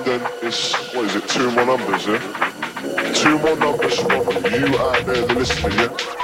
London is, what is it, two more numbers, yeah? Two more numbers from you out there, the listener, yeah?